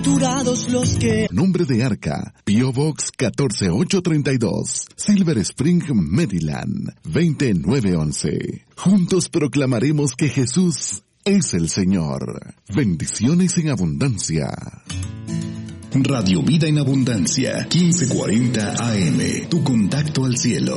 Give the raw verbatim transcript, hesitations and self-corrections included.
Bienaventurados los que... Nombre de Arca, P O Box catorce mil ochocientos treinta y dos, Silver Spring, Maryland, veinte mil novecientos once. Juntos proclamaremos que Jesús es el Señor. Bendiciones en abundancia. Radio Vida en Abundancia, quince cuarenta A M. Tu contacto al cielo.